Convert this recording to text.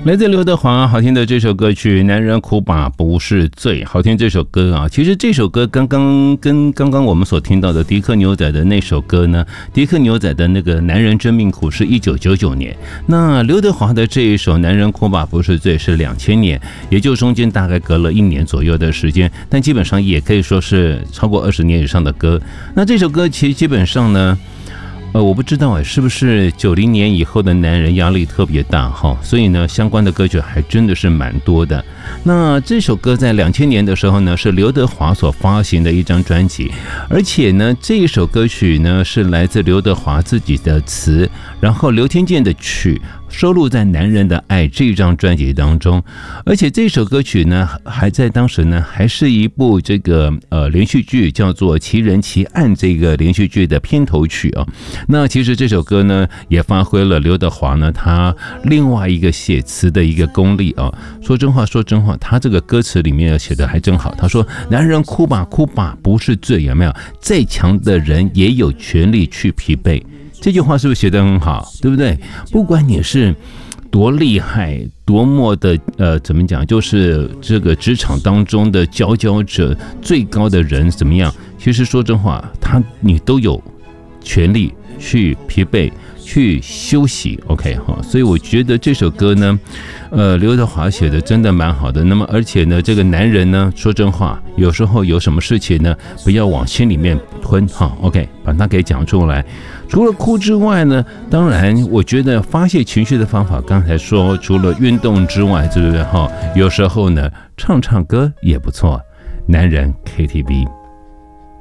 来自刘德华好听的这首歌曲《男人哭吧不是罪》，好听这首歌啊。其实这首歌跟刚刚我们所听到的迪克牛仔的那首歌呢，迪克牛仔的那个《男人真命苦》是1999年，那刘德华的这一首《男人哭吧不是罪》是2000年，也就中间大概隔了1年左右的时间，但基本上也可以说是超过20年以上的歌。那这首歌其实基本上呢，我不知道是不是90年以后的男人压力特别大哈，所以呢，相关的歌曲还真的是蛮多的。那这首歌在2000年的时候呢，是刘德华所发行的一张专辑，而且呢，这一首歌曲呢是来自刘德华自己的词，然后刘天健的曲。收录在《男人的爱》这张专辑当中，而且这首歌曲呢，还在当时呢，还是一部这个连续剧，叫做《奇人奇案》这个连续剧的片头曲啊。那其实这首歌呢，也发挥了刘德华呢他另外一个写词的一个功力啊。说真话，他这个歌词里面写的还真好。他说：“男人哭吧，哭吧，不是罪，有没有？再强的人也有权利去疲惫。”这句话是不是写得很好，对不对？不管你是多厉害，多么的怎么讲，就是这个职场当中的佼佼者、最高的人怎么样？其实说真话，你都有权利去疲惫、去休息。OK 哈，所以我觉得这首歌呢，刘德华写的真的蛮好的。那么而且呢，这个男人呢，说真话，有时候有什么事情呢，不要往心里面吞哈。OK， 把它给讲出来。除了哭之外呢，当然我觉得发泄情绪的方法，刚才说除了运动之外，对不对哈？有时候呢，唱歌也不错。男人 KTV。